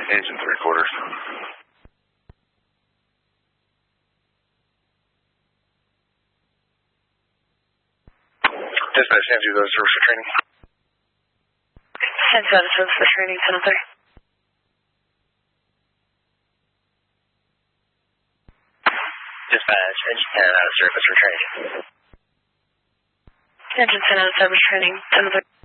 Engine 3/4. Dispatch, San Diego service for training. San Diego service for training, 10-3. Dispatch, engine 10 out of service for training. Engine 10 out of service training, 10-3.